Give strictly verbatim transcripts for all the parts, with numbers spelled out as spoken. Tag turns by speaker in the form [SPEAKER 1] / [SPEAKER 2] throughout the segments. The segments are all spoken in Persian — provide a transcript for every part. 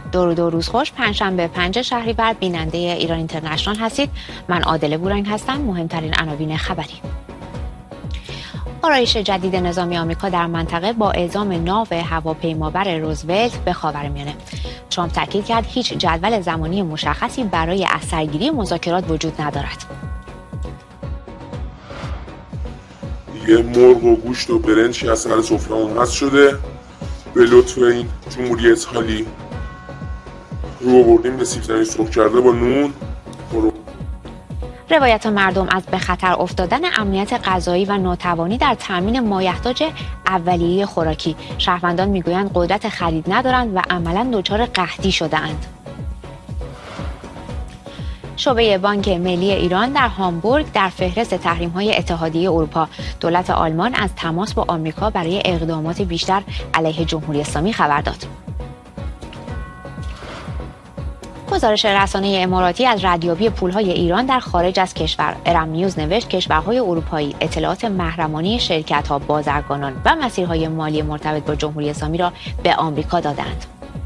[SPEAKER 1] درود و روز خوش. پنجشنبه پنج شهریور بیننده ایران اینترنشنال هستید. من عادله بورنگ هستم. مهمترین عناوین خبری: آرایش جدید نظامی آمریکا در منطقه با اعزام ناو هواپیمابر روزولت به خاورمیانه. ترامپ تاکید کرد هیچ جدول زمانی مشخصی برای از سرگیری مذاکرات وجود ندارد.
[SPEAKER 2] دیگه مرغ و گوشت و برنج از سر سفره‌مون حذف شده. به لطف این جمهوری اسحاقی رو آوردیم به سیب زمینی سرخ کرده با نون.
[SPEAKER 1] روایت مردم از به خطر افتادن امنیت غذایی و ناتوانی در تامین مایحتاج اولیه خوراکی. شهروندان میگویند قدرت خرید ندارند و عملاً دچار قحطی شده‌اند. شعبه بانک ملی ایران در هامبورگ در فهرست تحریم‌های اتحادیه اروپا. دولت آلمان از تماس با آمریکا برای اقدامات بیشتر علیه جمهوری اسلامی خبر داد. گزارش رسانه اماراتی از ردیابی پول‌های ایران در خارج از کشور. ارم نیوز نوشت کشورهای اروپایی اطلاعات محرمانه شرکت‌ها، بازرگانان و مسیرهای مالی مرتبط با جمهوری اسلامی را به آمریکا دادند.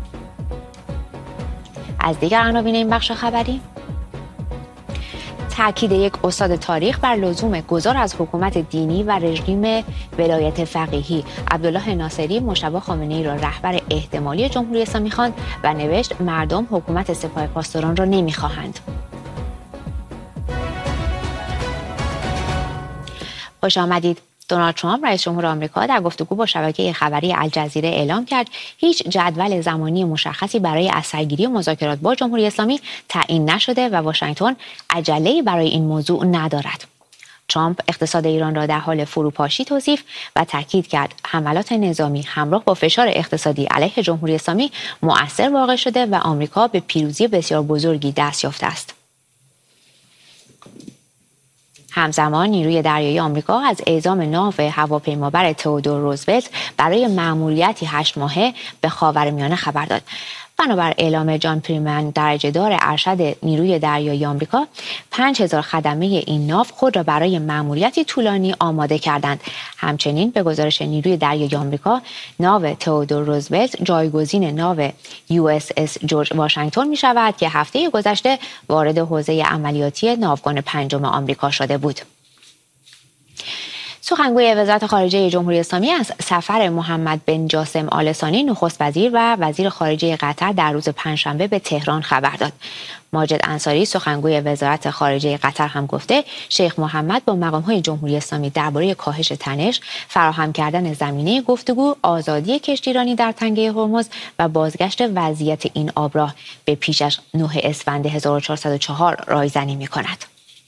[SPEAKER 1] از دیگر عناوین این بخش خبری: تأکید یک استاد تاریخ بر لزوم گذار از حکومت دینی و رژیم ولایت فقیهی. عبدالله ناصری مجتبی خامنه‌ای را رهبر احتمالی جمهوری اسلامی خواند و نوشت مردم حکومت سپاه پاسداران را نمی‌خواهند. خوش آمدید. دونالد ترامپ رئیس جمهور آمریکا در گفتگو با شبکه خبری الجزیره اعلام کرد هیچ جدول زمانی مشخصی برای از سرگیری مذاکرات با جمهوری اسلامی تعیین نشده و واشنگتن عجله‌ای برای این موضوع ندارد. ترامپ اقتصاد ایران را در حال فروپاشی توصیف و تاکید کرد حملات نظامی همراه با فشار اقتصادی علیه جمهوری اسلامی مؤثر واقع شده و آمریکا به پیروزی بسیار بزرگی دست یافته است. همزمان نیروی دریایی آمریکا از اعزام ناو هواپیمابر تئودور روزولت برای مأموریتی هشت ماهه به خاورمیانه خبر داد. بنابر اعلام جان پریمن درجه‌دار ارشد نیروی دریایی آمریکا، پنج هزار خدمه این ناو خود را برای مأموریتی طولانی آماده کردند. همچنین به گزارش نیروی دریایی آمریکا، ناو تئودور روزولت جایگزین ناو یو اس اس جورج واشنگتن می شود که هفته گذشته وارد حوزه عملیاتی ناوگان پنجم آمریکا شده بود. سخنگوی وزارت خارجه جمهوری اسلامی از سفر محمد بن جاسم آل ثانی نخست وزیر و وزیر خارجه قطر در روز پنجشنبه به تهران خبر داد. ماجد انصاری سخنگوی وزارت خارجه قطر هم گفته شیخ محمد با مقام‌های جمهوری اسلامی درباره کاهش تنش، فراهم کردن زمینه گفتگو، آزادی کشتیرانی در تنگه هرمز و بازگشت وضعیت این آبراه به پیش از نه اسفند هزار و چهارصد و چهار رایزنی می‌کند.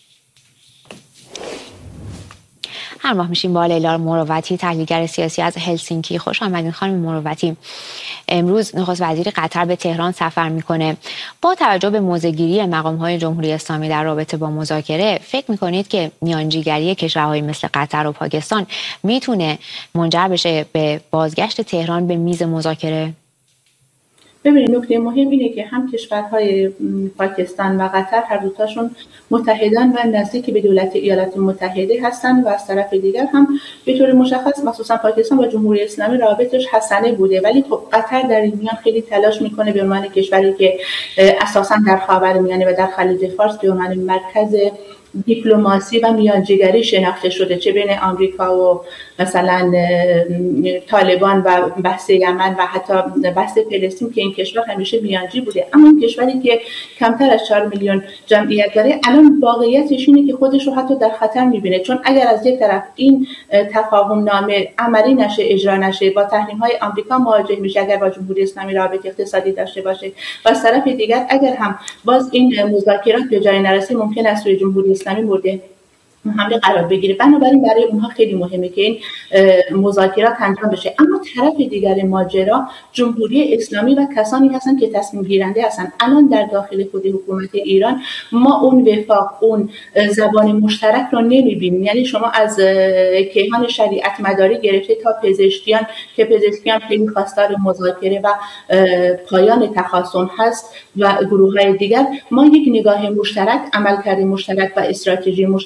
[SPEAKER 1] همراه میشیم با لیلا مروتی، تحلیلگر سیاسی از هلسینکی. خوش آمدین خانم مروتی. امروز نخست وزیر قطر به تهران سفر میکنه. با توجه به موضع‌گیری مقام‌های جمهوری اسلامی در رابطه با مذاکره، فکر میکنید که میانجیگری کشورهای مثل قطر و پاکستان میتونه منجر بشه به بازگشت تهران به میز مذاکره؟
[SPEAKER 3] ببینید، نکته مهم اینه که هم کشورهای پاکستان و قطر هر دوتاشون متحدان و نزدیک به دولت ایالات متحده هستند و از طرف دیگر هم به طور مشخص مخصوصا پاکستان با جمهوری اسلامی رابطش حسنه بوده، ولی خب قطر در این میان خیلی تلاش میکنه به عنوان کشوری که اساسا در خاورمیانه و در خلیج فارس به عنوان مرکز دیپلماسی و میانجیگری شناخته شده، چه بین آمریکا و مثلا طالبان و بحث یمن و حتی بحث فلسطین که این کشور همیشه میانجی بوده. اما این کشوری که کمتر از چهار میلیون جمعیت داره الان واقعیتش اینه که خودش رو حتی در خطر میبینه، چون اگر از یک طرف این تفاهم نامه عملی نشه، اجرا نشه، با تحریم های آمریکا مواجه میشه اگر با جمهوری اسلامی رابطه اقتصادی داشته باشه، و از طرف دیگر اگر هم باز این مذاکرات به جای نرسه ممکن است روی جمهوری اسلامی مورد حمله قرار بگیره. بنابراین برای اونها خیلی مهمه که این مذاکرات انجام بشه. اما طرف دیگر ماجرا جمهوری اسلامی و کسانی هستند که تصمیم گیرنده هستند. الان در داخل خود حکومت ایران ما اون وفاق، اون زبان مشترک رو نمیبینیم. یعنی شما از کیهان شریعت مداری گرفته تا پزشکیان که پزشکیان خیلی خواستار مذاکره و پایان تخاصم هست و گروه‌های دیگر، ما یک نگاه مشترک، عملکرد مشترک و استراتژی مشترک رو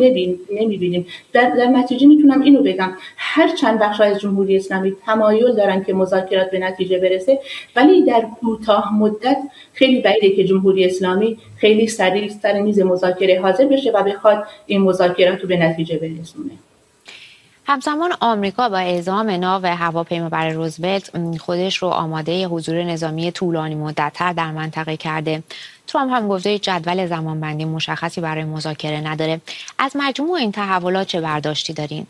[SPEAKER 3] نمیبینیم. در, در نتیجه میتونم اینو بگم هر چند بخش از جمهوری اسلامی تمایل دارن که مذاکرات به نتیجه برسه، ولی در کوتاه مدت خیلی بعیده که جمهوری اسلامی خیلی سریع سر میز مذاکره حاضر بشه و بخواد این مذاکرات رو به نتیجه برسونه.
[SPEAKER 1] همزمان آمریکا با اعزام ناو هواپیمابر روزولت خودش رو آماده حضور نظامی طولانی مدت‌تر در منطقه کرده. ترامپ هم گفته جدول زمانبندی مشخصی برای مذاکره نداره. از مجموع این تحولات چه برداشتی دارین؟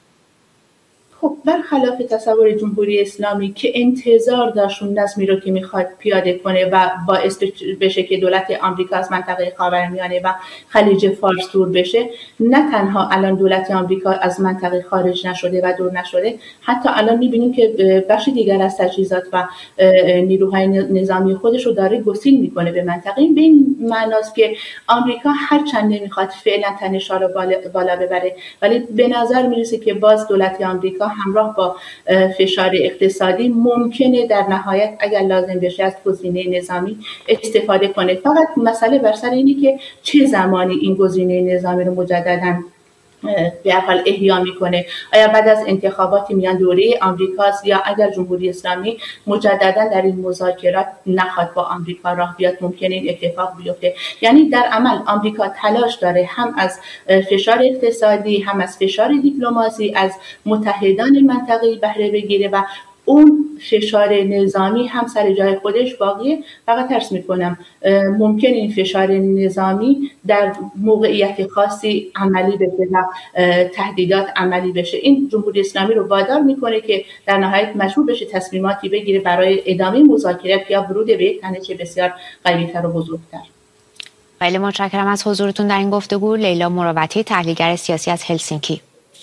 [SPEAKER 3] خب برخلاف تصور جمهوری اسلامی که انتظار داشت اون نظمی رو که میخواد پیاده کنه و باعث بشه که دولت آمریکا از منطقه خاورمیانه و خلیج فارس دور بشه، نه تنها الان دولت آمریکا از منطقه خارج نشده و دور نشده، حتی الان میبینیم که بخش دیگر از تجهیزات و نیروهای نظامی خودش رو داره گسیل میکنه به منطقه. این به این معناست که آمریکا هرچند نمیخواد فعلا تنش‌ها رو بالا ببره، ولی به نظر میرسه که باز دولت آمریکا همراه با فشار اقتصادی ممکنه در نهایت اگر لازم بشه از گزینه نظامی استفاده کنه. فقط مسئله بر سر اینه که چه زمانی این گزینه نظامی رو مجدداً به هر حال احیا میکنه. آیا بعد از انتخابات میان دوره آمریکاست یا اگر جمهوری اسلامی مجددا در این مذاکرات نخواد با آمریکا راه بیاد ممکنه این اتفاق بیفته. یعنی در عمل آمریکا تلاش داره هم از فشار اقتصادی هم از فشار دیپلماسی از متحدان منطقه‌ای بهره بگیره و اون فشار نظامی هم سر جای خودش باقیه. فقط عرض میکنم ممکن این فشار نظامی در موقعیت خاصی عملی بشه و تهدیدات عملی بشه. این جمهوری اسلامی رو وادار میکنه که در نهایت مجبور بشه تصمیماتی بگیره برای ادامه مذاکرات یا ورود به یک تنش بسیار قوی‌تر و بزرگتر.
[SPEAKER 1] خیلی متشکرم از حضورتون در این گفتگو. لیلا مروتی، تحلیلگر سیاسی از هلسینکی.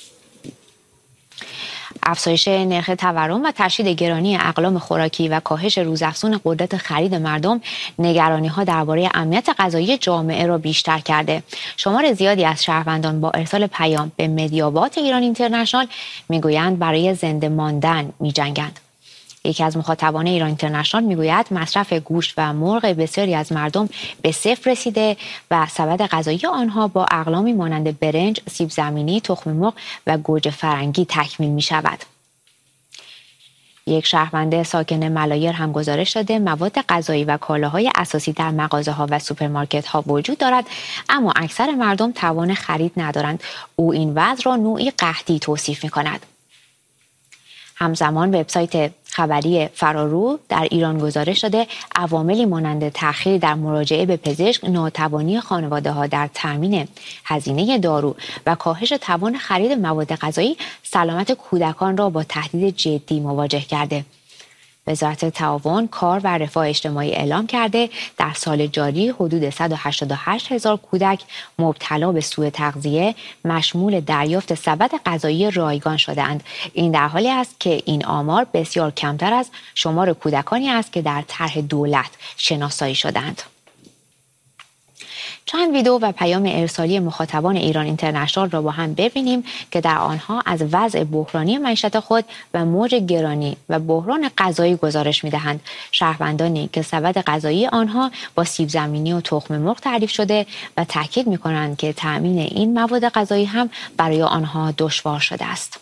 [SPEAKER 1] افزایش نرخ تورم و تشدید گرانی اقلام خوراکی و کاهش روزافزون قدرت خرید مردم نگرانی‌ها درباره امنیت غذایی جامعه را بیشتر کرده. شمار زیادی از شهروندان با ارسال پیام به مدیابات ایران اینترنشنال میگویند برای زنده ماندن می‌جنگند. یکی از مخاطبان ایران اینترنشنال میگوید مصرف گوشت و مرغ بسیاری از مردم به صفر رسیده و سبد غذایی آنها با اقلامی مانند برنج، سیب زمینی، تخم مرغ و گوجه فرنگی تکمیل می شود. یک شهروند ساکن ملایر هم گزارش داده مواد غذایی و کالاهای اساسی در مغازه ها و سوپرمارکت ها وجود دارد، اما اکثر مردم توان خرید ندارند. او این وضع را نوعی قحطی توصیف می کند. همزمان وبسایت خبری فرارو در ایران گزارش داده عواملی مانند تأخیر در مراجعه به پزشک، ناتوانی خانواده‌ها در تامین هزینه دارو و کاهش توان خرید مواد غذایی سلامت کودکان را با تهدید جدی مواجه کرده. وزارت تعاون، کار و رفاه اجتماعی اعلام کرده در سال جاری حدود صد و هشتاد و هشت هزار کودک مبتلا به سوء تغذیه مشمول دریافت سبد غذایی رایگان شده‌اند. این در حالی است که این آمار بسیار کمتر از شمار کودکانی است که در طرح دولت شناسایی شدند. چند ویدیو و پیام ارسالی مخاطبان ایران اینترنشنال را با هم ببینیم که در آنها از وضع بحرانی معیشت خود و موج گرانی و بحران غذایی گزارش می‌دهند. شهروندانی که سبد غذایی آنها با سیب زمینی و تخم مرغ تعریف شده و تاکید می‌کنند که تأمین این مواد غذایی هم برای آنها دشوار شده است.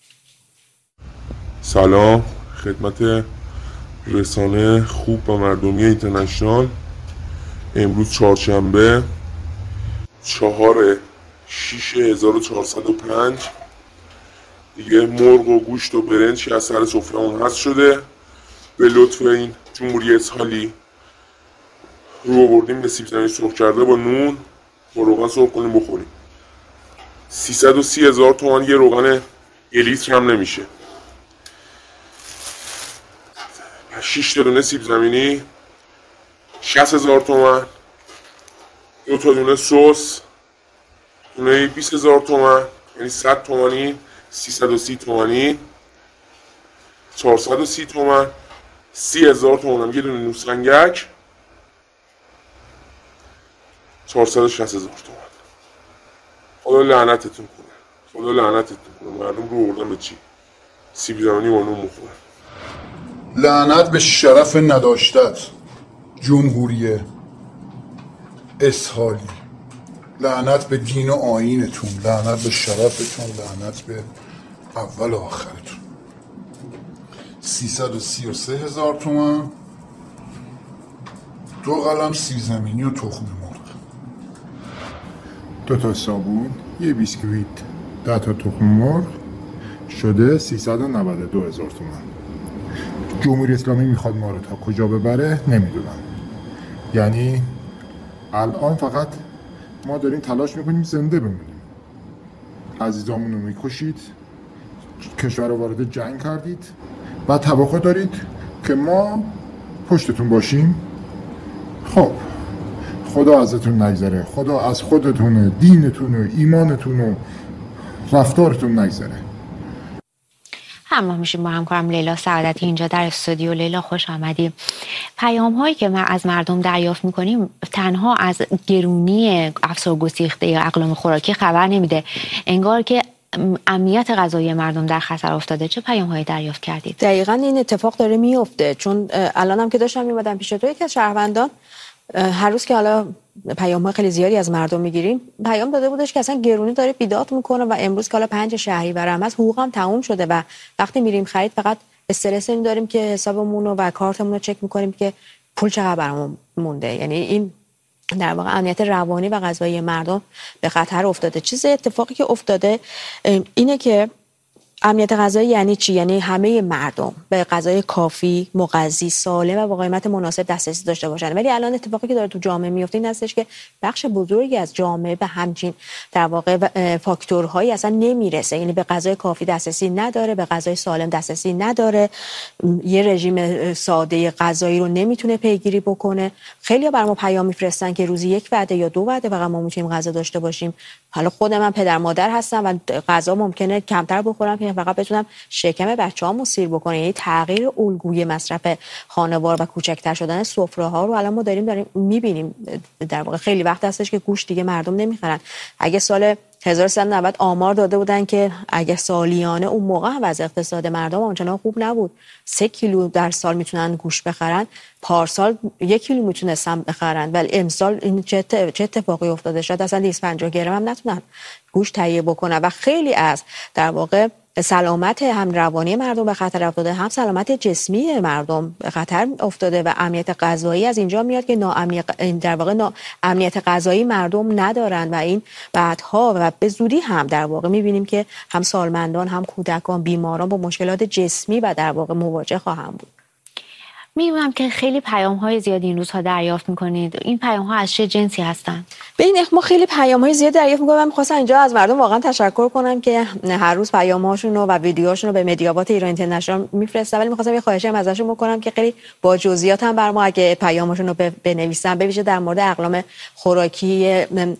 [SPEAKER 2] سلام خدمت رسانه خوب و مردمی اینترنشنال. امروز چهارشنبه چهار شیش هزار و چهارصد و پنج دیگه مرغ و گوشت و برنج از سر سفره‌مون حذف شده. به لطف این جمهوری اسحالی رو آوردیم به سیب زمینی سرخ کرده با نون با روغن سرخ کنیم بخوریم. سیصد و سی هزار تومان یه روغن یه لیتر هم نمیشه. شش تا دونه سیب زمینی شصت هزار تومان، دو تا دونه سس دونه بیست هزار تومان، یعنی صد تومانی، سیصد و سی تومانی، چهارصد و سی تومان، سی هزار تومان هم یه دونه نوسنگک، چهارصد و شصت هزار تومان. خدا لعنتتون کنه، خدا لعنتتون کنه. مردم رو آوردن به چی؟ سیب زمینی با نون میخورن.
[SPEAKER 4] لعنت به شرف نداشتت جمهوری اسحالی. لعنت به دین و آیینتون، لعنت به شرفتون، لعنت به اول و آخرتون. سیصد و سی و سه هزار تومان، دو قلم سیب زمینی و تخم مرغ،
[SPEAKER 5] دو تا صابون، یه بیسکویت، ده تا تخم مرغ، شده سیصد و نود و دو هزار تومان. جمهوری اسلامی میخواد ما رو تا کجا ببره نمیدونم. یعنی الان فقط ما داریم تلاش میکنیم زنده بمونیم. عزیزامون رو میکشید، کشور رو وارد جنگ کردید و توقع دارید که ما پشتتون باشیم. خب خدا ازتون نگذره، خدا از خودتون، دینتون و ایمانتون و رفتارتون نگذره.
[SPEAKER 1] همراه میشیم با همکارم لیلا سعادتی اینجا در استودیو. لیلا خوش آمدیم. پیام هایی که ما از مردم دریافت میکنیم تنها از گرونی افسار گسیخته یا اقلام خوراکی خبر نمیده، انگار که امنیت غذایی مردم در خطر افتاده. چه پیام هایی دریافت کردید؟
[SPEAKER 6] دقیقاً این اتفاق داره میفته، چون الان هم که داشتم میومدم پیش تو، یکی از شهروندان هر روز که حالا پیام‌های خیلی زیادی از مردم میگیریم، پیام داده بودش که اصلا گرونی داره بیداد میکنه و امروز که حالا پنج شهریورم هست حقوقم تموم شده و وقتی میریم خرید فقط استرس این داریم که حسابمون و کارتمون رو چک میکنیم که پول چقدر برامون مونده. یعنی این در واقع امنیت روانی و غذایی مردم به خطر افتاده. چیز اتفاقی که افتاده اینه که امنیت غذایی یعنی چی؟ یعنی همه مردم به غذای کافی، مغذی، سالم و با قیمت مناسب دسترسی داشته باشن. ولی الان اتفاقی که داره تو جامعه میفته این هستش که بخش بزرگی از جامعه به همچین در واقع فاکتورهایی اصلا نمیرسه. یعنی به غذای کافی دسترسی نداره، به غذای سالم دسترسی نداره، یه رژیم ساده غذایی رو نمیتونه پیگیری بکنه. خیلی‌ها برام پیام میفرستن که روزی یک وعده یا دو وعده فقط ما میتونیم غذا داشته باشیم. حالا خودم من پدر مادر هستم و غذا ممکنه کمتر بخورم که فقط بتونم شکم بچه‌هامو سیر بکنه. یعنی تغییر الگوی مصرف خانوار و کوچکتر شدن سفره‌ها رو الان ما داریم داریم می‌بینیم. در واقع خیلی وقت هستش که گوشت دیگه مردم نمیخرن. اگه سال هزار و سیصد و نود آمار داده بودن که اگه سالیانه اون موقع هم وضع اقتصاد مردم اونچنان خوب نبود، سه کیلو در سال میتونن گوشت بخرن، پارسال یک کیلو میتونستن بخرن، ولی امسال این چه اتفاقی افتاده؟ شاید اصلا دویست و پنجاه گرم هم نتونن گوشت تهیه بکنن و خیلی از در واقع سلامت هم روانی مردم به خطر افتاده، هم سلامت جسمی مردم به خطر افتاده و امنیت غذایی از اینجا میاد که ناامنیت در واقع ناامنیت غذایی مردم ندارن و این بعدها و به زودی هم در واقع میبینیم که هم سالمندان هم کودکان بیماران با مشکلات جسمی و در واقع مواجه خواهند بود.
[SPEAKER 1] می‌دونم که خیلی پیام‌های زیادی این روزها دریافت می‌کنید. این پیام‌ها از چه جنسی هستن؟
[SPEAKER 6] ببین ما خیلی پیام‌های زیاد دریافت می‌کنیم. من می‌خواستم اینجا از مردم واقعا تشکر کنم که هر روز پیام‌هاشون و ویدیوهاشون رو به مدیابات ایران اینترنشنال می‌فرستن، ولی می‌خواستم یه خواهشی هم ازشون بکنم که خیلی با جزئیات هم بر ما اگه پیام‌هاشون رو بنویسن، ببینید در مورد اقلام خوراکی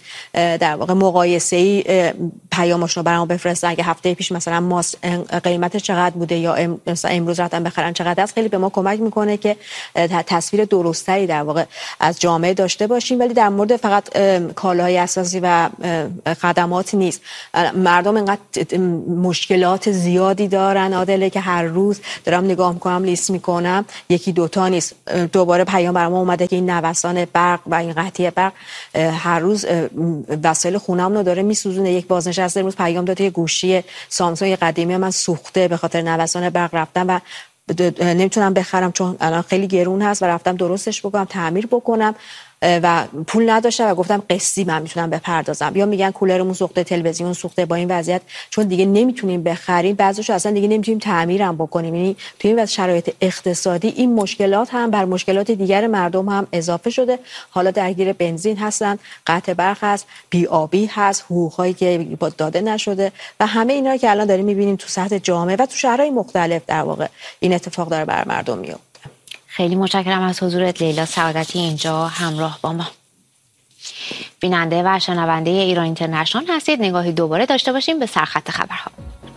[SPEAKER 6] در واقع مقایسه‌ای پیام‌هاشون رو برام بفرستن. اگه هفته پیش مثلا ماست قیمتش چقدر بوده یا مثلا امروز رفتن بخرن چقدر است، خیلی به ما کمک می‌کنه که تصویر درستری در واقع از جامعه داشته باشیم. ولی در مورد فقط کالاهای اساسی و خدمات نیست. مردم اینقدر مشکلات زیادی دارن عادله که هر روز دارم نگاه میکنم لیست میکنم، یکی دوتا نیست. دوباره پیام برام اومده که این نوسان برق و این قطعی برق هر روز وسایل خونه‌مون رو داره میسوزونه. یک بازنشسته امروز پیام داده که گوشی سامسونگ قدیمی من سوخته به خاطر نوسان برق، رفتم و نمیتونم بخرم چون الان خیلی گرون هست و رفتم درستش بکنم، تعمیر بکنم و پول نداشتم و گفتم قسطی من میتونم بپردازم. یا میگن کولرمون سوخته، تلویزیون سوخته. با این وضعیت چون دیگه نمیتونیم بخریم، بعضیشو اصلا دیگه نمیتونیم تعمیرم بکنیم. یعنی توی این شرایط اقتصادی این مشکلات هم بر مشکلات دیگر مردم هم اضافه شده. حالا درگیر بنزین هستن، قطع برق هست، بی‌آبی هست، حقوقایی که داده نشده و همه اینا که الان داریم میبینیم تو سطح جامعه و تو شهرهای مختلف در واقع این اتفاق داره بر مردم میفته.
[SPEAKER 1] خیلی متشکرم از حضورت لیلا سعادتی اینجا همراه با ما. بیننده و شنونده ایران اینترنشنال هستید. نگاهی دوباره داشته باشیم به سرخط خبرها.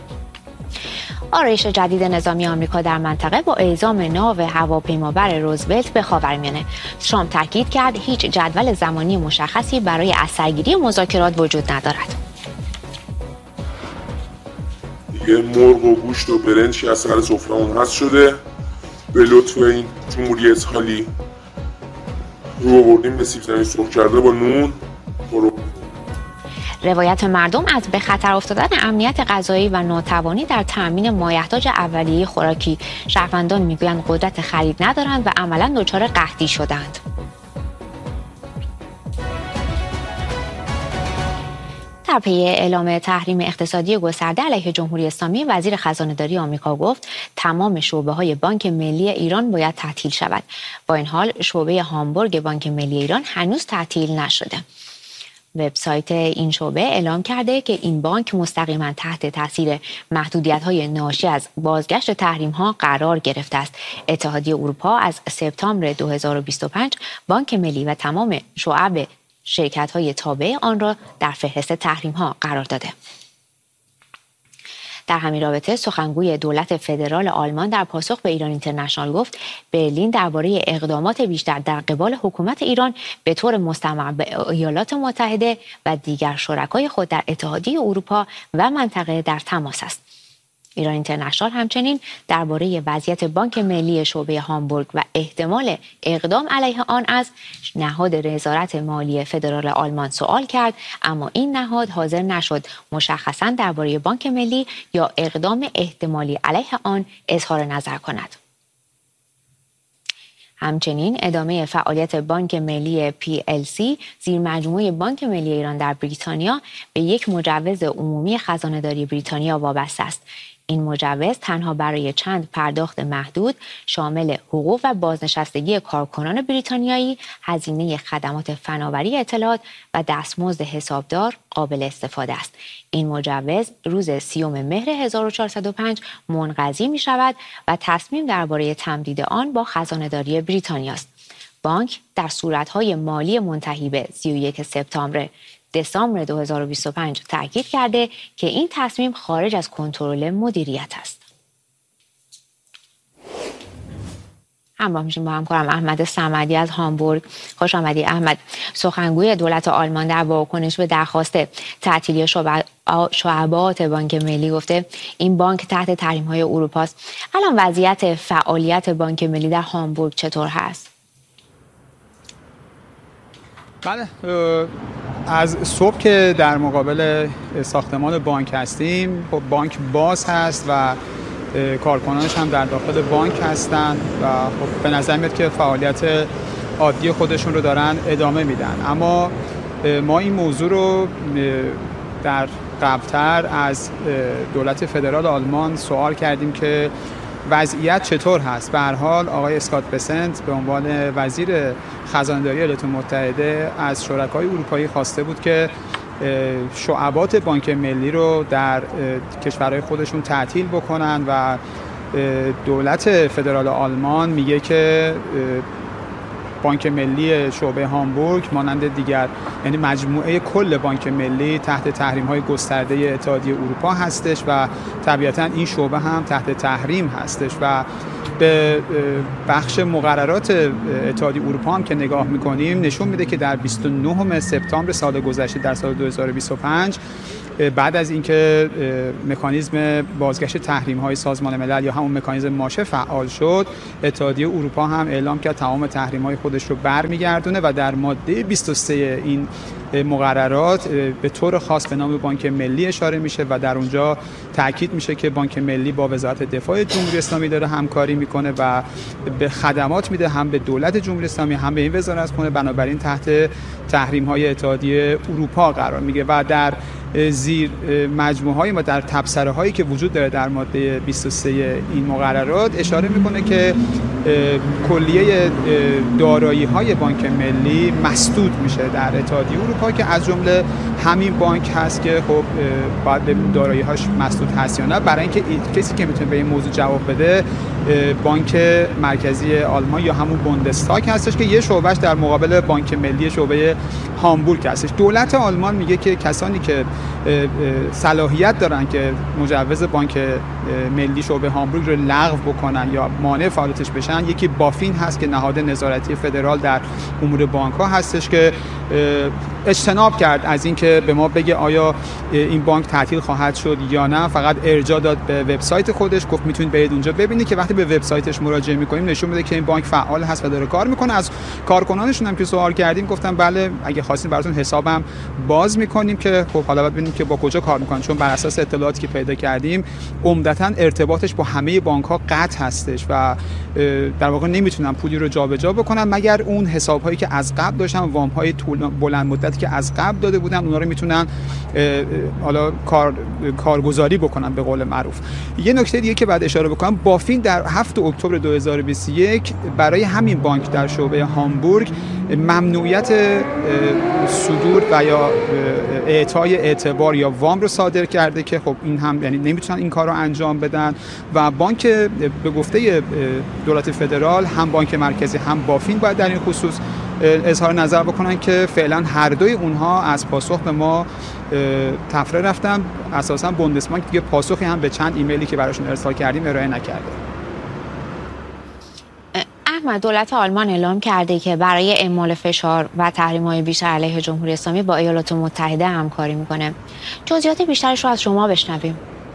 [SPEAKER 1] آرایش جدید نظامی آمریکا در منطقه با اعزام ناو هواپیمابر روزولت به خاورمیانه. ترامپ تاکید کرد هیچ جدول زمانی مشخصی برای اثرگیری مذاکرات وجود ندارد.
[SPEAKER 2] دیگه مرغ و گوشت و برنج از سر سفره‌مون حذف شده. به لطف این جمهوری اسحالی رو آوردیم به سیب زمینی سرخ کرده با نون. برو.
[SPEAKER 1] روایت مردم از به خطر افتادن امنیت غذایی و ناتوانی در تامین مایحتاج اولیه خوراکی. شهروندان میگویند قدرت خرید ندارند و عملاً دچار قحطی شدند. در پی اعلام تحریم اقتصادی گسترده علیه جمهوری اسلامی، وزیر خزانه‌داری آمریکا گفت تمام شعبه‌های بانک ملی ایران باید تعطیل شود. با این حال شعبه هامبورگ بانک ملی ایران هنوز تعطیل نشده. وبسایت این شعبه اعلام کرده که این بانک مستقیما تحت تاثیر محدودیت‌های ناشی از بازگشت تحریم‌ها قرار گرفته است. اتحادیه اروپا از سپتامبر دو هزار و بیست و پنج بانک ملی و تمام شعب شرکت‌های تابع آن را در فهرست تحریم‌ها قرار داده. در همین رابطه سخنگوی دولت فدرال آلمان در پاسخ به ایران اینترنشنال گفت برلین درباره اقدامات بیشتر در قبال حکومت ایران به طور مستمر به ایالات متحده و دیگر شرکای خود در اتحادیه اروپا و منطقه در تماس است. ایران اینترنشنال همچنین درباره وضعیت بانک ملی شعبه هامبورگ و احتمال اقدام علیه آن از نهاد نظارت مالی فدرال آلمان سوال کرد، اما این نهاد حاضر نشد مشخصاً درباره بانک ملی یا اقدام احتمالی علیه آن اظهار نظر کند. همچنین ادامه فعالیت بانک ملی پی ال سی زیر مجموعه بانک ملی ایران در بریتانیا به یک مجوز عمومی خزانه‌داری بریتانیا وابسته است. این مجوز تنها برای چند پرداخت محدود شامل حقوق و بازنشستگی کارکنان بریتانیایی، هزینه خدمات فناوری اطلاعات و دستمزد حسابدار قابل استفاده است. این مجوز روز سیوم مهر هزار و چهارصد و پنج منقضی می شود و تصمیم درباره تمدید آن با خزانه‌داری بریتانیا است. بانک در صورت‌های مالی منتهی به سی و یک سپتامبر دسامبر دو هزار و بیست و پنج تاکید کرده که این تصمیم خارج از کنترل مدیریت است. همراه میشیم با همکارم احمد صمدی از هامبورگ. خوش آمدی احمد. سخنگوی دولت آلمان در واکنش به درخواست تعطیلی شعبات بانک ملی گفته این بانک تحت تحریم‌های اروپا است. الان وضعیت فعالیت بانک ملی در هامبورگ چطور هست؟
[SPEAKER 7] بله، از صبح که در مقابل ساختمان بانک هستیم، خب بانک باز هست و کارکنانش هم در داخل بانک هستن و خب به نظر میاد که فعالیت عادی خودشون رو دارن ادامه میدن. اما ما این موضوع رو در قبلتر از دولت فدرال آلمان سوال کردیم که وضعیت چطور هست. به هر حال آقای اسکات بسنت به عنوان وزیر خزانه‌داری ایالات متحده از شرکای اروپایی خواسته بود که شعبات بانک ملی رو در کشورهای خودشون تعطیل بکنن و دولت فدرال آلمان میگه که بانک ملی شعبه هامبورگ مانند دیگر، یعنی مجموعه کل بانک ملی تحت تحریم‌های گسترده اتحادیه اروپا هستش و طبیعتاً این شعبه هم تحت تحریم هستش و به بخش مقررات اتحادیه اروپا هم که نگاه می‌کنیم نشون میده که در بیست و نهم سپتامبر سال گذشته در سال دو هزار و بیست و پنج بعد از اینکه مکانیزم بازگشت تحریم‌های سازمان ملل یا همون مکانیزم ماشه فعال شد، اتحادیه اروپا هم اعلام کرد تمام تحریم‌های خودش رو برمیگردونه و در ماده بیست و سه این مقررات به طور خاص به نام بانک ملی اشاره میشه و در اونجا تاکید میشه که بانک ملی با وزارت دفاع جمهوری اسلامی داره همکاری میکنه و به خدمات میده، هم به دولت جمهوری اسلامی هم به این وزارت خونه، بنابراین تحت تحریم‌های اتحادیه اروپا قرار میگیره و در زیر مجموعه های ما در تبصره هایی که وجود داره در ماده بیست و سه این مقررات اشاره میکنه که کلیه دارایی های بانک ملی مسدود میشه در اتحادیه اروپا که از جمله همین بانک هست که خب باید به دارایی هاش مسدود هست یا نه. برای اینکه کسی که میتونه به این موضوع جواب بده بانک مرکزی آلمان یا همون بوندستاگ هستش که یه شعبهش در مقابل بانک ملی شعبه هامبورگ هستش. دولت آلمان میگه که کسانی که صلاحیت دارن که مجوز بانک ملی شعبه هامبورگ رو لغو بکنن یا مانع فعالیتش بشن، یکی بافین هست که نهاد نظارتی فدرال در امور بانک ها هستش که اجتناب کرد از اینکه به ما بگه آیا این بانک تعطیل خواهد شد یا نه. فقط ارجاع داد به وبسایت خودش، گفت میتونید برید اونجا ببینید که وقتی به وبسایتش مراجعه میکنیم نشون میده که این بانک فعال هست و داره کار میکنه. از کارکنانشون هم که سوال کردیم گفتن بله اگه خواستین براتون حسابم باز میکنیم که خب حالا باید ببینیم که با کجا کار میکنن، چون بر اساس اطلاعاتی که پیدا کردیم عمدتاً ارتباطش با همه بانک‌ها قطع هستش و در واقع نمیتونن پولی رو جابجا بکنن مگر اون حساب‌هایی که از قبل داشتن، وام‌های بلند مدتی که از قبل داده بودن اونا رو میتونن حالا کار کارگزاری بکنن به قول معروف. یه نکته دیگه که بعد اشاره بکنم، بافین در هفتم اکتبر دو هزار و بیست و یک برای همین بانک در شعبه هامبورگ ممنوعیت صدور و یا اعطای اعتبار یا وام رو صادر کرده که خب این هم یعنی نمیتونن این کار رو انجام بدن و بانک به گفته دولت فدرال هم بانک مرکزی هم بافین باید در این خصوص اظهار نظر بکنن که فعلا هر دوی اونها از پاسخ به ما تفره رفتن. اساسا بوندسبانک دیگه پاسخی هم به چند ایمیلی که براشون ارسال کردیم ارائه نکرده.
[SPEAKER 1] احمد، دولت آلمان اعلام کرده که برای اعمال فشار و تحریم‌های بیشتر علیه جمهوری اسلامی با ایالات متحده همکاری میکنه. جزئیات بیشترش رو از شما بشنویم.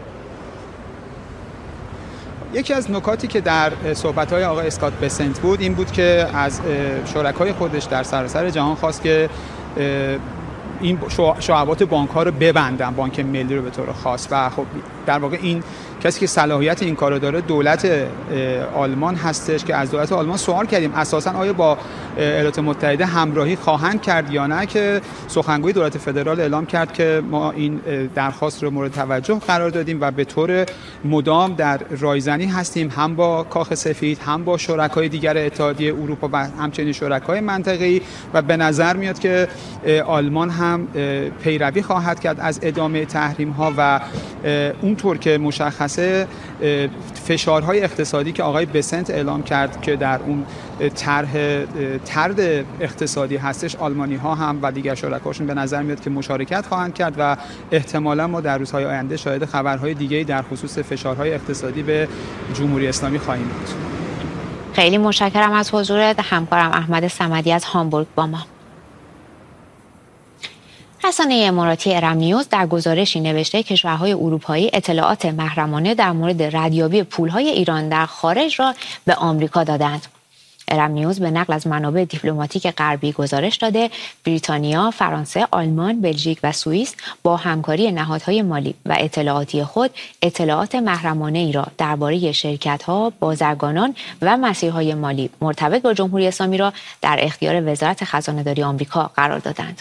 [SPEAKER 7] یکی از نکاتی که در صحبت‌های آقای اسکات بسنت بود این بود که از شرکای خودش در سراسر جهان خواست که این شعبات بانک‌ها رو ببندن، بانک ملی رو به طور خاص و خب در واقع این کسی که صلاحیت این کارو داره دولت آلمان هستش که از دولت آلمان سوال کردیم اساساً آیا با ایالات متحده همراهی خواهند کرد یا نه که سخنگوی دولت فدرال اعلام کرد که ما این درخواست رو مورد توجه قرار دادیم و به طور مدام در رایزنی هستیم هم با کاخ سفید هم با شرکای دیگر اتحادیه اروپا و همچنین شرکای منطقه‌ای و به نظر میاد که آلمان هم پیروی خواهد کرد از ادامه تحریم‌ها و اونطور که مشخصه فشارهای اقتصادی که آقای بسنت اعلام کرد که در اون طرح طرد اقتصادی هستش آلمانی ها هم و دیگر شرکاشون به نظر میاد که مشارکت خواهند کرد و احتمالا ما در روزهای آینده شاهد خبرهای دیگه‌ای در خصوص فشارهای اقتصادی به جمهوری اسلامی خواهیم بود.
[SPEAKER 1] خیلی متشکرم از حضور همکارم احمد صمدی از هامبورگ با ما. رسانه اماراتی ارم نیوز در گزارشی نوشته کشورهای اروپایی اطلاعات محرمانه در مورد ردیابی پولهای ایران در خارج را به آمریکا دادند. ارم نیوز به نقل از منابع دیپلماتیک غربی گزارش داده بریتانیا، فرانسه، آلمان، بلژیک و سوئیس با همکاری نهادهای مالی و اطلاعاتی خود اطلاعات محرمانه ای را درباره شرکت‌ها، بازرگانان و مسیرهای مالی مرتبط با جمهوری اسلامی را در اختیار وزارت خزانه‌داری آمریکا قرار دادند.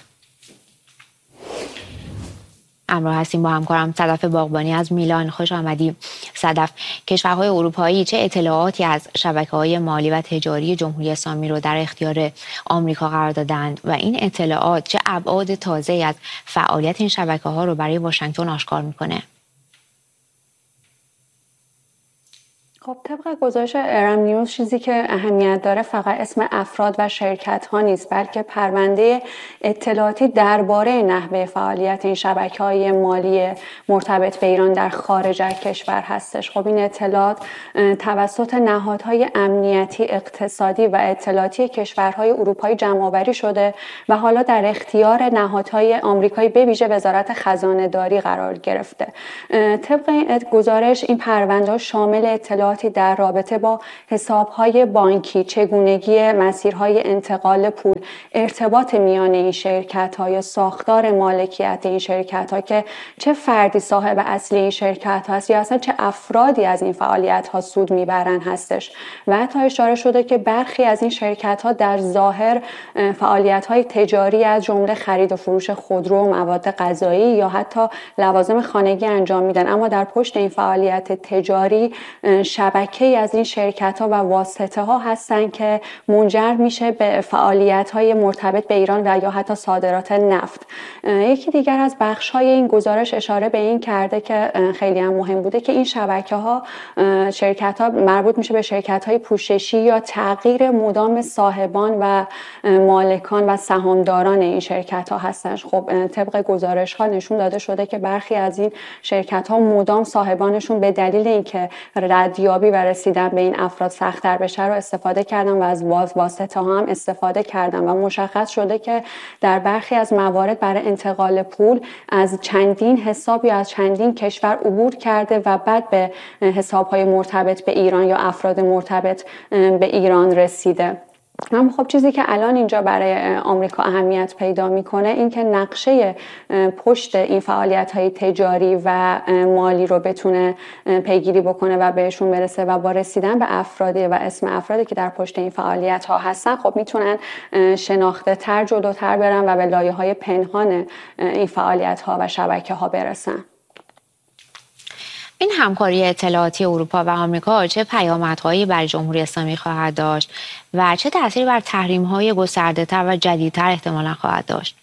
[SPEAKER 1] همراه هستیم با همکارم صدف باغبانی از میلان. خوش آمدی صدف. کشورهای اروپایی چه اطلاعاتی از شبکه‌های مالی و تجاری جمهوری اسلامی رو در اختیار آمریکا قرار دادند و این اطلاعات چه ابعاد تازه‌ای از فعالیت این شبکه‌ها رو برای واشنگتن آشکار میکنه؟
[SPEAKER 8] خب طبق گزارش ارم نیوز چیزی که اهمیت داره فقط اسم افراد و شرکت ها نیست بلکه پرونده اطلاعاتی درباره نحوه فعالیت این شبکه‌های مالی مرتبط به ایران در خارج از کشور هستش. خب این اطلاعات توسط نهادهای امنیتی، اقتصادی و اطلاعاتی کشورهای اروپایی جمع‌آوری شده و حالا در اختیار نهادهای آمریکایی به ویژه وزارت خزانه‌داری قرار گرفته. طبق این گزارش این پرونده شامل اطلاعات در رابطه با حساب‌های بانکی، چگونگی مسیرهای انتقال پول، ارتباط میان این شرکت‌ها یا ساختار مالکیت این شرکت‌ها که چه فردی صاحب اصلی این شرکت‌ها هست یا اصلا چه افرادی از این فعالیت‌ها سود میبرن هستش و حتی اشاره شده که برخی از این شرکت‌ها در ظاهر فعالیت‌های تجاری از جمله خرید و فروش خودرو و مواد غذایی یا حتی لوازم خانگی انجام میدن، اما در پشت این فعالیت تجاری شبکه‌ای از این شرکت‌ها و واسطه‌ها هستن که منجر میشه به فعالیت‌های مرتبط به ایران و یا حتی صادرات نفت. یکی دیگر از بخش‌های این گزارش اشاره به این کرده که خیلی هم مهم بوده که این شبکه‌ها شرکت‌ها مربوط میشه به شرکت‌های پوششی یا تغییر مدام صاحبان و مالکان و سهامداران این شرکت‌ها هستن. خب طبق گزارش‌ها نشون داده شده که برخی از این شرکت‌ها مدام صاحبانشون به دلیل اینکه ردیابی ارزیابی و رسیدن به این افراد سخت‌تر بشه رو استفاده کردن و از واسطه ها هم استفاده کردن و مشخص شده که در برخی از موارد برای انتقال پول از چندین حساب یا از چندین کشور عبور کرده و بعد به حساب‌های مرتبط به ایران یا افراد مرتبط به ایران رسیده. اما خب چیزی که الان اینجا برای آمریکا اهمیت پیدا میکنه این که نقشه پشت این فعالیت‌های تجاری و مالی رو بتونه پیگیری بکنه و بهشون برسه و با رسیدن به افرادی و اسم افرادی که در پشت این فعالیت‌ها هستن خب میتونن شناخته تر جلوتر برن و به لایه‌های پنهان این فعالیت‌ها و شبکه‌ها برسن.
[SPEAKER 1] این همکاری اطلاعاتی اروپا و آمریکا چه پیامدهایی برای جمهوری اسلامی خواهد داشت و چه تأثیری بر تحریم‌های گسترده‌تر و جدیدتر احتمالاً خواهد داشت؟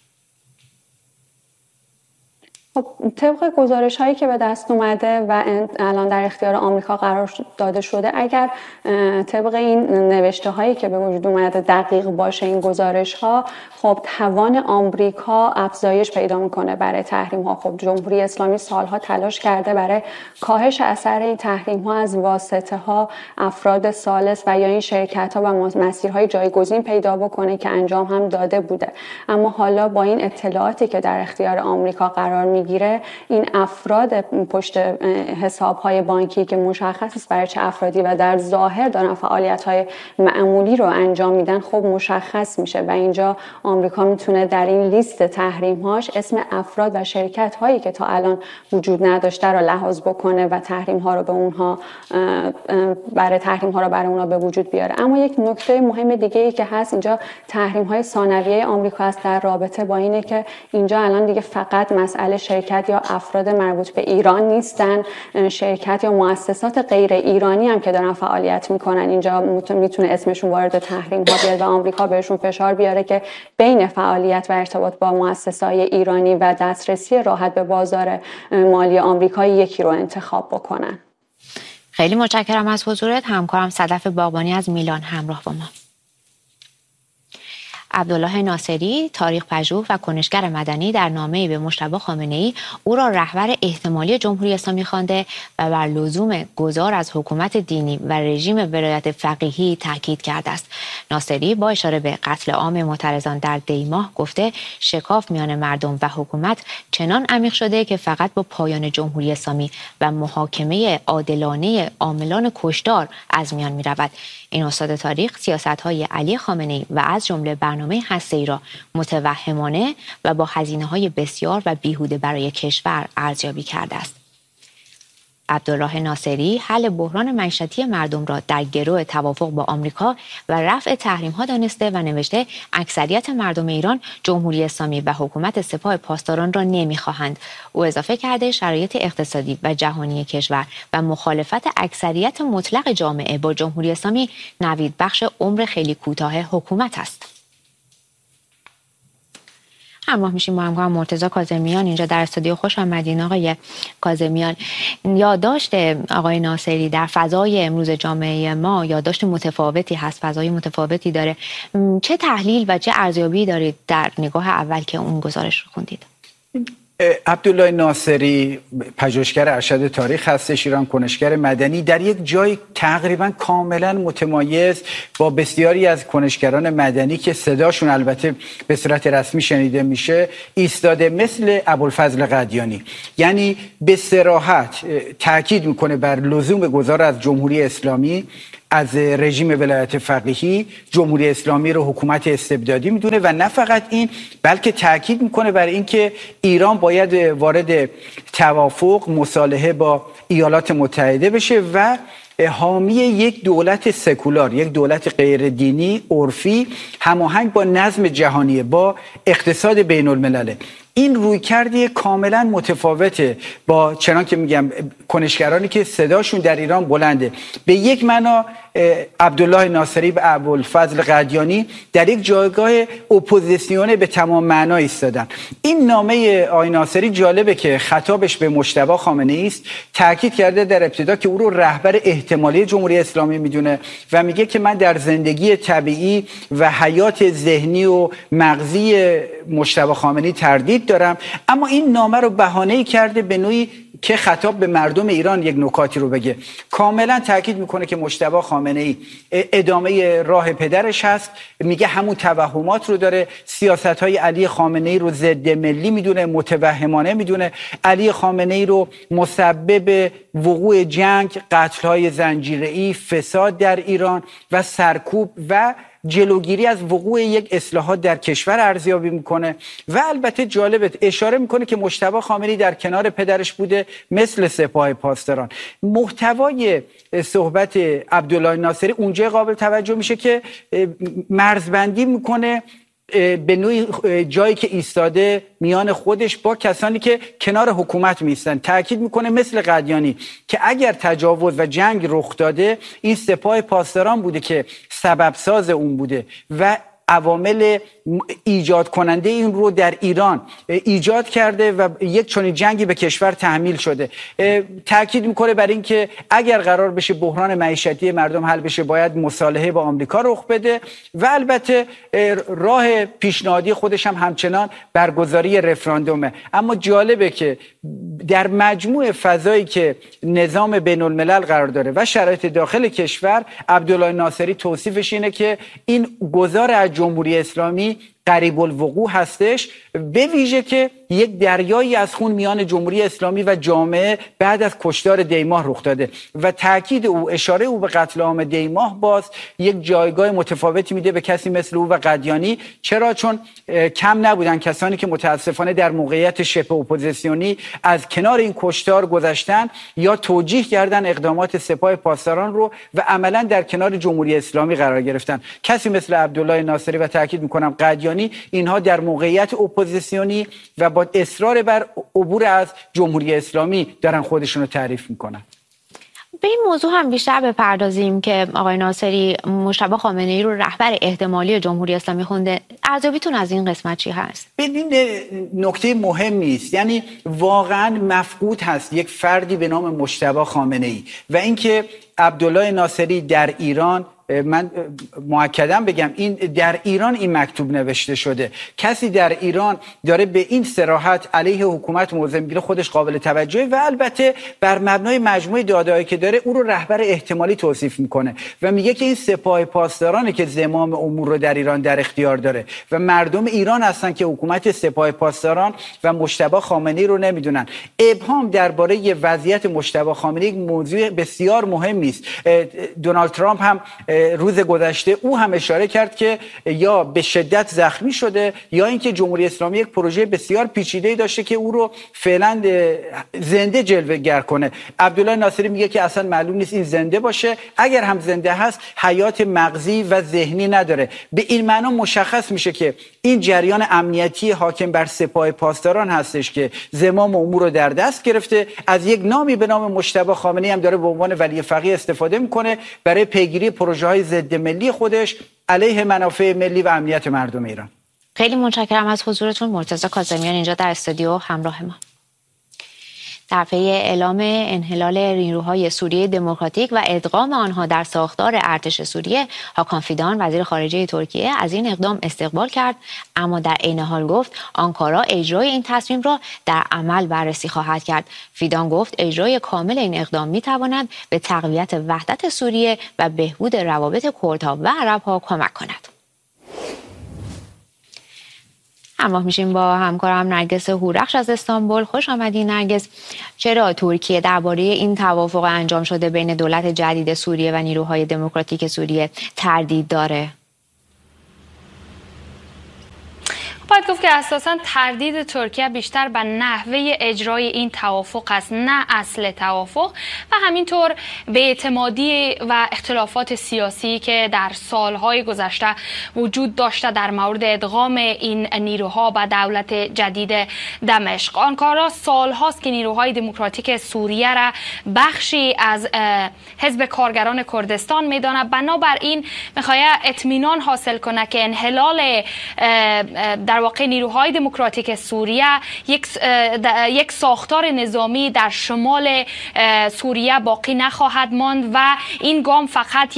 [SPEAKER 8] خب طبق گزارش هایی که به دست اومده و الان در اختیار آمریکا قرار داده شده، اگر طبق این نوشته هایی که به وجود اومده دقیق باشه این گزارش ها، خب توان آمریکا افزایش پیدا میکنه برای تحریم ها. خب جمهوری اسلامی سالها تلاش کرده برای کاهش اثر این تحریم ها از واسطه ها افراد ثالث و یا این شرکت ها و مسیرهای جایگزین پیدا بکنه که انجام هم داده بوده. اما حالا با این اطلاعاتی که در اختیار آمریکا قرار میگیره، این افراد پشت حساب‌های بانکی که مشخص است برای چه افرادی و در ظاهر دارن فعالیت‌های معمولی رو انجام میدن خب مشخص میشه و اینجا آمریکا میتونه در این لیست تحریم‌هاش اسم افراد و شرکت‌هایی که تا الان وجود نداشته رو لحاظ بکنه و تحریم‌ها رو به اونها برای تحریم‌ها رو برای اونها به وجود بیاره. اما یک نکته مهم دیگه‌ای که هست اینجا تحریم‌های ثانویه آمریکا است در رابطه با اینه که اینجا الان دیگه فقط مسئله شرکت یا افراد مربوط به ایران نیستن، شرکت یا مؤسسات غیر ایرانی هم که دارن فعالیت میکنن اینجا میتونه اسمشون وارد تحریم ها بیاد و آمریکا بهشون فشار بیاره که بین فعالیت و ارتباط با مؤسسات ایرانی و دسترسی راحت به بازار مالی آمریکایی یکی رو انتخاب بکنن.
[SPEAKER 1] خیلی متشکرم از حضورت. همکارم صدف باغبانی از میلان همراه با ما. عبدالله ناصری، تاریخ پژوه و کنشگر مدنی، در نامه‌ای به مجتبی خامنه‌ای او را رهبر احتمالی جمهوری اسلامی خوانده و بر لزوم گذار از حکومت دینی و رژیم ولایت فقیهی تاکید کرده است. ناصری با اشاره به قتل عام معترضان در دیماه گفته شکاف میان مردم و حکومت چنان عمیق شده که فقط با پایان جمهوری اسلامی و محاکمه عادلانه عاملان کشتار از میان می‌رود. این استاد تاریخ سیاست‌های علی خامنه‌ای و از جمله برنامه هسته‌ای را متوهمانه و با هزینه‌های بسیار و بیهوده برای کشور ارزیابی کرده است. عبدالله ناصری حل بحران معیشتی مردم را در گرو توافق با آمریکا و رفع تحریم‌ها دانسته و نوشته اکثریت مردم ایران جمهوری اسلامی و حکومت سپاه پاسداران را نمی‌خواهند. او اضافه کرده شرایط اقتصادی و جهانی کشور و مخالفت اکثریت مطلق جامعه با جمهوری اسلامی نوید بخش عمر خیلی کوتاه حکومت است. همراه میشیم با همکارم مرتضی کاظمیان اینجا در استودیو. خوش آمدین آقای کاظمیان. یادداشت آقای ناصری در فضای امروز جامعه ما یادداشت متفاوتی هست، فضای متفاوتی داره. چه تحلیل و چه ارزیابی دارید در نگاه اول که اون گزارش رو خوندید؟
[SPEAKER 9] عبدالله ناصری پژوهشگر ارشد تاریخ هستش، ایران کنشگر مدنی، در یک جای تقریبا کاملا متمایز با بسیاری از کنشگران مدنی که صداشون البته به صورت رسمی شنیده میشه ایستاده، مثل ابوالفضل قدیانی. یعنی به صراحت تاکید میکنه بر لزوم گذار از جمهوری اسلامی از رژیم ولایت فقیهی. جمهوری اسلامی رو حکومت استبدادی میدونه و نه فقط این، بلکه تاکید میکنه بر اینکه ایران باید وارد توافق مصالحه با ایالات متحده بشه و حامی یک دولت سکولار، یک دولت غیر دینی عرفی هماهنگ با نظم جهانی، با اقتصاد بین الملله. این رویکردی کاملا متفاوته با چنان که میگم کنشگرانی که صداشون در ایران بلنده. به یک معنا عبدالله ناصری و ابوالفضل قدیانی در یک جایگاه اپوزیسیون به تمام معنا ایستادن. این نامه آقای ناصری جالبه که خطابش به مجتبی خامنه‌ای است. تاکید کرده در ابتدا که او رو رهبر احتمالی جمهوری اسلامی میدونه و میگه که من در زندگی طبیعی و حیات ذهنی و مغزی مجتبی خامنه‌ای تردید دارم، اما این نامه رو بهانه‌ای کرده به نوعی که خطاب به مردم ایران یک نکاتی رو بگه. کاملا تاکید میکنه که مجتبی خامنه‌ای ادامه راه پدرش هست، میگه همون توهمات رو داره، سیاست‌های علی خامنه‌ای رو ضد ملی میدونه، متوهمانه میدونه، علی خامنه‌ای رو مسبب وقوع جنگ، قتل‌های زنجیره‌ای، فساد در ایران و سرکوب و جلوگیری از وقوع یک اصلاحات در کشور ارزیابی میکنه. و البته جالبه اشاره میکنه که مجتبی خامنه‌ای در کنار پدرش بوده مثل سپاه پاسداران. محتوای صحبت عبدالله ناصری اونجا قابل توجه میشه که مرزبندی میکنه به نوعی جایی که ایستاده میان خودش با کسانی که کنار حکومت میستن. تاکید میکنه مثل قدیانی که اگر تجاوز و جنگ رخ داده این سپاه پاسداران بوده که سبب ساز اون بوده و عوامل ایجاد کننده این رو در ایران ایجاد کرده و یک چنین جنگی به کشور تحمیل شده. تاکید میکنه بر این که اگر قرار بشه بحران معیشتی مردم حل بشه باید مصالحه با آمریکا رخ بده و البته راه پیشنهادی خودش هم همچنان برگزاری رفراندومه. اما جالبه که در مجموع فضایی که نظام بین الملل قرار داره و شرایط داخل کشور، عبدالله ناصری توصیفش اینه که این گذار از جمهوری اسلامی قریب الوقوع هستش، به ویژه که یک دریایی از خون میان جمهوری اسلامی و جامعه بعد از کشتار دیماه رخ داده و تاکید او، اشاره او به قتل عام دیماه باز یک جایگاه متفاوتی میده به کسی مثل او و قدیانی. چرا؟ چون کم نبودن کسانی که متاسفانه در موقعیت شبه اپوزیسیونی از کنار این کشتار گذشتن یا توجیه کردن اقدامات سپاه پاسداران رو و عملا در کنار جمهوری اسلامی قرار گرفتن. کسی مثل عبدالله ناصری و تاکید میکنم قدیانی، اینها در موقعیت اپوزیسیونی و با اصرار بر عبور از جمهوری اسلامی دارن خودشون رو تعریف میکنن.
[SPEAKER 1] به این موضوع هم بیشتر بپردازیم که آقای ناصری مجتبی خامنه‌ای رو رهبر احتمالی جمهوری اسلامی خونده. ارزیابیتون از این قسمت چی هست؟
[SPEAKER 9] ببین نکته مهمی است، یعنی واقعا مفقود هست یک فردی به نام مجتبی خامنه‌ای و اینکه عبدالله ناصری در ایران، من مؤکداً بگم این در ایران این مکتوب نوشته شده، کسی در ایران داره به این صراحت علیه حکومت موضع میگیره خودش قابل توجهه و البته بر مبنای مجموعه داده‌هایی که داره او رو رهبر احتمالی توصیف میکنه و میگه که این سپاه پاسدارانه که زمام امور رو در ایران در اختیار داره و مردم ایران هستن که حکومت سپاه پاسداران و مجتبی خامنه‌ای رو نمیدونن. ابهام درباره وضعیت مجتبی خامنه‌ای یک موضوع بسیار مهمی است. دونالد ترامپ هم روز گذشته او هم اشاره کرد که یا به شدت زخمی شده یا اینکه جمهوری اسلامی یک پروژه بسیار پیچیده‌ای داشته که او رو فعلا زنده جلوه‌گر کنه. عبدالله ناصری میگه که اصلا معلوم نیست این زنده باشه، اگر هم زنده هست حیات مغزی و ذهنی نداره. به این معنا مشخص میشه که این جریان امنیتی حاکم بر سپاه پاسداران هستش که زمام امور رو در دست گرفته، از یک نامی به نام مجتبی خامنه‌ای هم داره به عنوان ولی فقیه استفاده میکنه برای پیگیری پروژه‌های ضد ملی خودش علیه منافع ملی و امنیت مردم ایران.
[SPEAKER 1] خیلی متشکرم از حضورتون. مرتضی کاظمیان اینجا در استودیو همراه ما. در پی اعلام انحلال نیروهای سوریه دموکراتیک و ادغام آنها در ساختار ارتش سوریه، هاکان فیدان وزیر خارجه ترکیه از این اقدام استقبال کرد، اما در عین حال گفت آنکارا اجرای این تصمیم را در عمل بررسی خواهد کرد. فیدان گفت اجرای کامل این اقدام می‌تواند به تقویت وحدت سوریه و بهبود روابط کردها و عرب‌ها کمک کند. همراه میشیم با همکارم نرگس هورخش از استانبول. خوش آمدی نرگس. چرا ترکیه درباره این توافق انجام شده بین دولت جدید سوریه و نیروهای دموکراتیک سوریه تردید داره؟
[SPEAKER 10] باید گفت که اساساً تردید ترکیه بیشتر به نحوه اجرای این توافق است، نه اصل توافق، و همینطور به اعتمادی و اختلافات سیاسی که در سالهای گذشته وجود داشته در مورد ادغام این نیروها به دولت جدید دمشق. آنکارا سالهاست که نیروهای دموکراتیک سوریه را بخشی از حزب کارگران کردستان میداند. بنابراین میخواد اطمینان حاصل کنه که انحلال در واقع نیروهای دموکراتیک سوریه یک یک ساختار نظامی در شمال سوریه باقی نخواهد ماند و این گام فقط یک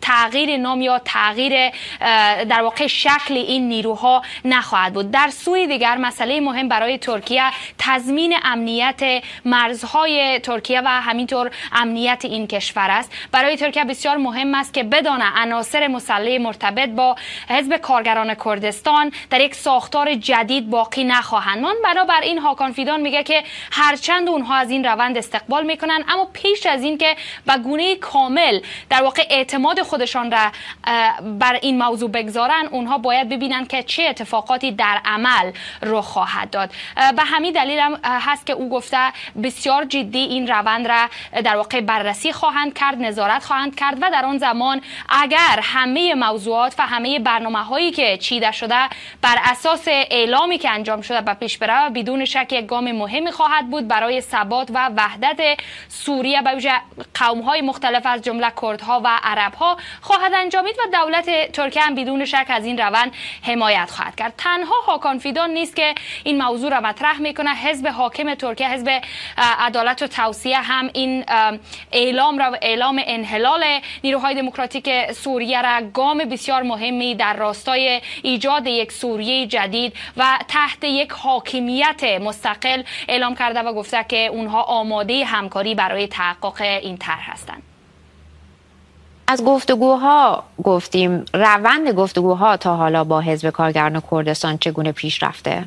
[SPEAKER 10] تغییر نام یا تغییر در واقع شکل این نیروها نخواهد بود. در سوی دیگر مسئله مهم برای ترکیه تضمین امنیت مرزهای ترکیه و همینطور امنیت این کشور است. برای ترکیه بسیار مهم است که بداند عناصر مسلح مرتبط با حزب کارگران کردستان در یک ساختار جدید باقی نخواهند ماند. بنابراین هاکان فیدان میگه که هرچند اونها از این روند استقبال میکنن، اما پیش از این که به گونه کامل در واقع اعتماد خودشان را بر این موضوع بگذارن، اونها باید ببینن که چه اتفاقاتی در عمل رخ خواهد داد. به همین دلیل هم هست که او گفته بسیار جدی این روند را در واقع بررسی خواهند کرد، نظارت خواهند کرد و در آن زمان اگر همه موضوعات و همه برنامه‌هایی که چیده شده بر اساس اعلامی که انجام شده به پیش بره، بدون شک یک گام مهمی خواهد بود برای ثبات و وحدت سوریه به ویژه قوم‌های مختلف از جمله کردها و عرب‌ها خواهد انجامید و دولت ترکیه هم بدون شک از این روند حمایت خواهد کرد. تنها هاکان فیدان نیست که این موضوع را مطرح میکنه، حزب حاکم ترکیه، حزب عدالت و توسعه هم این اعلام را اعلام انحلال نیروهای دموکراتیک سوریه را گام بسیار مهمی در راستای ایجاد یک سوریه جدید و تحت یک حاکمیت مستقل اعلام کرده و گفته که اونها آماده همکاری برای تحقق این طرح هستند.
[SPEAKER 1] از گفتگوها گفتیم، روند گفتگوها تا حالا با حزب کارگران کردستان چگونه پیش رفته؟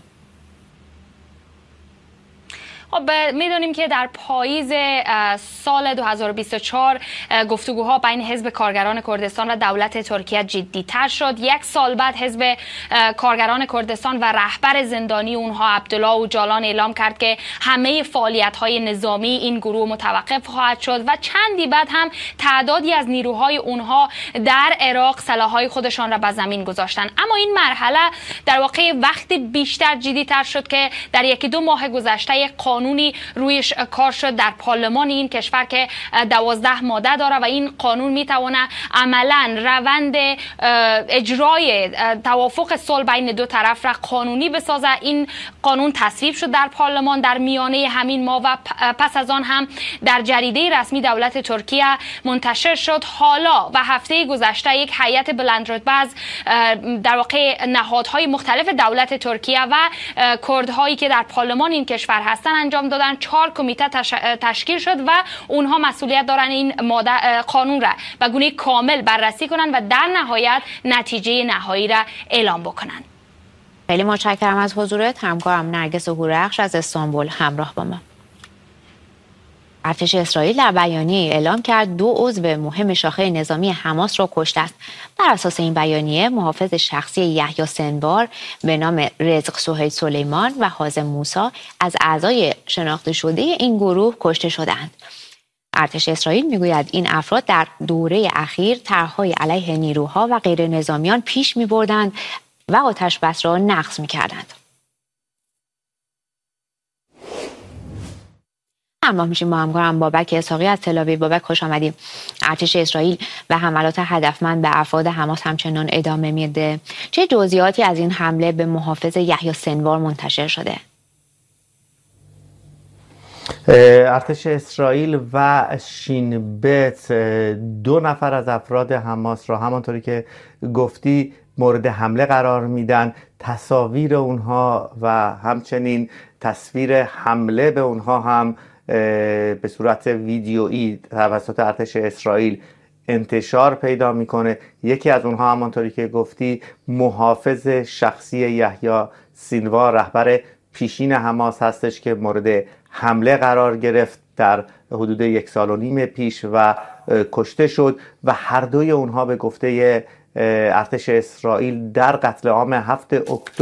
[SPEAKER 10] خب میدونیم که در پاییز سال دو هزار و بیست و چهار گفتگوها بین حزب کارگران کردستان و دولت ترکیه جدی‌تر شد. یک سال بعد حزب کارگران کردستان و رهبر زندانی اونها عبدالله اوجالان اعلام کرد که همه فعالیت‌های نظامی این گروه متوقف خواهد شد و چندی بعد هم تعدادی از نیروهای اونها در عراق سلاح‌های خودشان را به زمین گذاشتند. اما این مرحله در واقع وقتی بیشتر جدی‌تر شد که در یکی دو ماه گذشته یک قانونی رویش کار شد در پارلمان این کشور که دوازده ماده داره و این قانون میتونه عملا روند اجرای توافق صلح بین دو طرف را قانونی بسازه. این قانون تصویب شد در پارلمان در میانه همین ماه و پس از آن هم در جریده رسمی دولت ترکیه منتشر شد. حالا و هفته گذشته یک هیئت بلندرتبه از در واقع نهادهای مختلف دولت ترکیه و کردهایی که در پارلمان این کشور هستن انجام دادن. چهار کمیته تش... تشکیل شد و اونها مسئولیت دارن این ماده قانون را به گونه کامل بررسی کنن و در نهایت نتیجه نهایی را اعلام بکنن.
[SPEAKER 1] خیلی متشکرم از حضورت. همکارم نرگس هورخش از استانبول همراه با ما. ارتش اسرائیل در بیانیه اعلام کرد دو عضو مهم شاخه نظامی حماس را کشته است. بر اساس این بیانیه محافظ شخصی یحیی سنوار به نام رزق سهیل سلیمان و حازم موسی از اعضای شناخته شده این گروه کشته شدند. ارتش اسرائیل میگوید این افراد در دوره اخیر طرح‌های علیه نیروها و غیر نظامیان پیش می‌بردند و آتش بس را نقض می‌کردند. همراه میشیم با همکارم بابک اسحاقی از تل‌آویو. بابک خوش آمدیم. ارتش اسرائیل و حملات هدفمند به افراد حماس همچنان ادامه میده. چه جزئیاتی از این حمله به محافظ یحیی سنوار منتشر شده؟
[SPEAKER 11] ارتش اسرائیل و شین بت دو نفر از افراد حماس را همانطوری که گفتی مورد حمله قرار میدن. تصاویر اونها و همچنین تصویر حمله به اونها هم به صورت ویدیویی توسط ارتش اسرائیل انتشار پیدا میکنه. یکی از اونها همانطوری که گفتی محافظ شخصی یحیی سینوار رهبر پیشین حماس هستش که مورد حمله قرار گرفت در حدود یک سال و نیم پیش و کشته شد و هر دوی اونها به گفته ارتش اسرائیل در قتل عام هفت اکتبر